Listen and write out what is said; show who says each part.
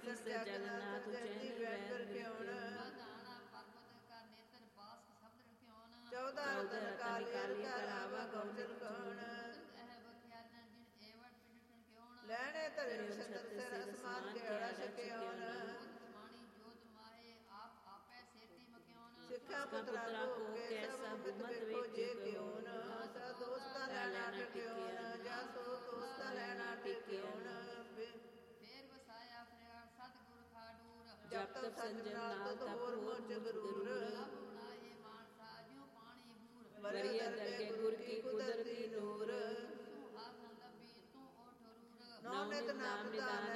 Speaker 1: ਕਿਸ ਜਗਨਨਾਥ ਚੈਨੀ ਵੈਰ ਕਿਉਣ। ਚੌਦਾਂ ਰਤਨ ਕਾਲੀ ਕਰਾਵਾ ਗੌਚਰ ਕੌਣ। ਲੈਣੇ ਧਰਿ ਛਤਰ ਸਿਰ ਅਸਮਾਨ ਕਿਹੜਾ ਛਕਿਉਣ। ਸਿੱਖਾਂ ਪੁੱਤਰਾ ਕੋ ਕੈਸਾ ਗੁਮਤ ਵੇਖੇ ਕਿਉਣ। ਸਾ ਦੋਸਤਾਂ ਲੈਣਾ ਟਿਕਿਉਣ। ਜਾ ਸੋ ਦੋਸਤਾਂ ਲੈਣਾ ਟਿਕਿਉਣ। ਜਪ ਤਪ ਸੰਜਮ ਨਾਲ ਤਪ ਹੋਰ ਜਗਰੂਰ। ਵਰਿਆ ਦਰਗੇ ਗੁਰ ਕੀ ਕੁਦਰਤੀ ਨੂਰ। ਨੌ ਨਿਤ ਨਾਮ ਨਿਦਾਨ